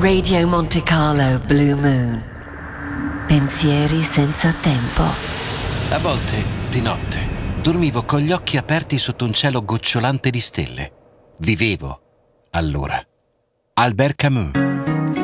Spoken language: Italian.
Radio Monte Carlo Blue Moon. Pensieri senza tempo. A volte, di notte, dormivo con gli occhi aperti sotto un cielo gocciolante di stelle. Vivevo, allora. Albert Camus.